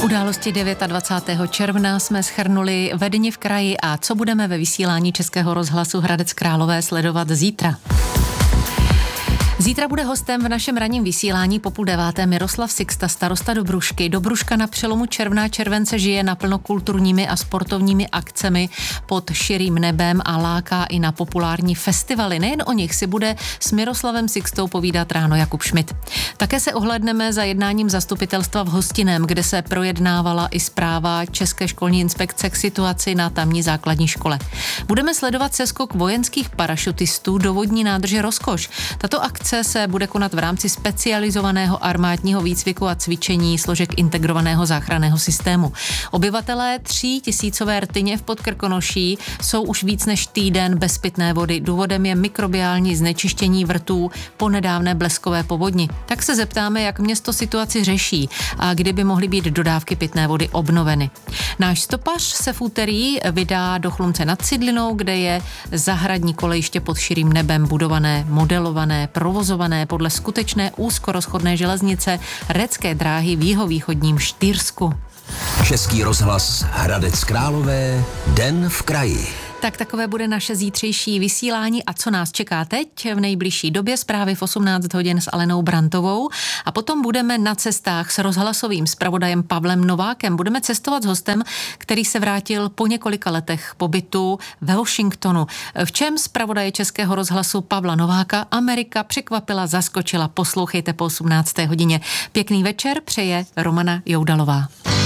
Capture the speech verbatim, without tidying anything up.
Události dvacátého devátého června jsme shrnuli ve dni v kraji a co budeme ve vysílání Českého rozhlasu Hradec Králové sledovat zítra. Zítra bude hostem v našem ranním vysílání po půl deváté Miroslav Sixta, starosta Dobrušky. Dobruška na přelomu června a července žije naplno kulturními a sportovními akcemi pod širým nebem a láká i na populární festivaly. Nejen o nich si bude s Miroslavem Sixtou povídat ráno Jakub Schmidt. Také se ohlédneme za jednáním zastupitelstva v Hostinem, kde se projednávala i zpráva České školní inspekce k situaci na tamní základní škole. Budeme sledovat seskok vojenských parašutistů do vodní nádrže Rozkoš. Tato akce se bude konat v rámci specializovaného armádního výcviku a cvičení složek integrovaného záchranného systému. Obyvatelé tří tisícové Rtyně v Podkrkonoší jsou už víc než týden bez pitné vody. Důvodem je mikrobiální znečištění vrtů po nedávné bleskové povodni. Tak se zeptáme, jak město situaci řeší a kdy by mohly být dodávky pitné vody obnoveny. Náš stopař se v úterý vydá do Chlumce nad Cidlinou, kde je zahradní kolejiště pod širým nebem budované, modelované, provozované podle skutečné úzkorozchodné železnice Redské dráhy v jihovýchodním Štýrsku. Český rozhlas Hradec Králové, den v kraji. Tak takové bude naše zítřejší vysílání a co nás čeká teď v nejbližší době, zprávy v osmnáct hodin s Alenou Brantovou a potom budeme na cestách s rozhlasovým zpravodajem Pavlem Novákem. Budeme cestovat s hostem, který se vrátil po několika letech pobytu ve Washingtonu. V čem zpravodaje Českého rozhlasu Pavla Nováka Amerika překvapila, zaskočila? Poslouchejte po osmnácté hodině. Pěkný večer přeje Romana Joudalová.